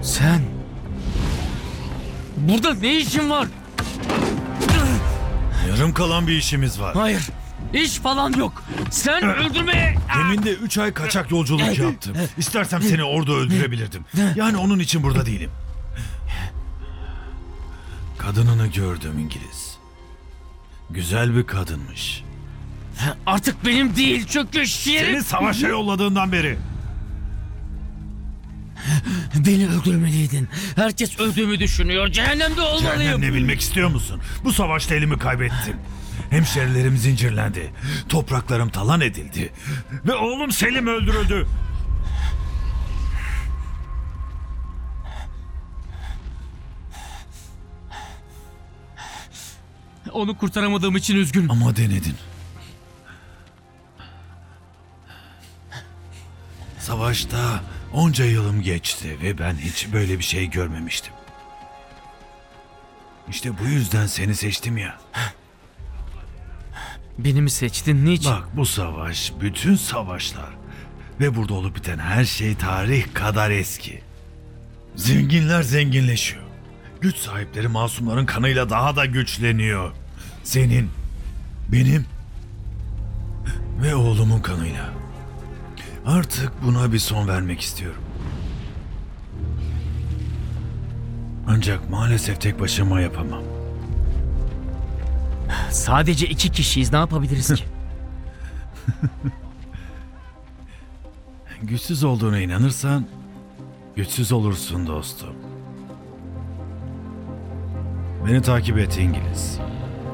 Sen... Burada ne işin var? Yarım kalan bir işimiz var. Hayır. İş falan yok. Sen öldürmeye... Demin de 3 ay kaçak yolculuk yaptım. İstersem seni orada öldürebilirdim. Yani onun için burada değilim. Kadınını gördüm İngiliz. Güzel bir kadınmış. Artık benim değil çöküş Seni yerim. savaşa yolladığından beri. Beni öldürmeliydin. Herkes öldüğümü düşünüyor. Cehennemde olmalıyım. Cehennem ne bilmek istiyor musun? Bu savaşta elimi kaybettim. Hemşerilerim zincirlendi. Topraklarım talan edildi. Ve oğlum Selim öldürüldü. Onu kurtaramadığım için üzgünüm. Ama denedin. Savaşta onca yılım geçti ve ben hiç böyle bir şey görmemiştim. İşte bu yüzden seni seçtim ya. Beni mi seçtin? Niçin? Bak bu savaş, bütün savaşlar ve burada olup biten her şey tarih kadar eski. Zenginler zenginleşiyor. Güç sahipleri masumların kanıyla daha da güçleniyor. Senin, benim ve oğlumun kanıyla. Artık buna bir son vermek istiyorum. Ancak maalesef tek başıma yapamam. Sadece 2 kişiyiz. Ne yapabiliriz ki? Güçsüz olduğuna inanırsan güçsüz olursun dostum. Beni takip et İngiliz.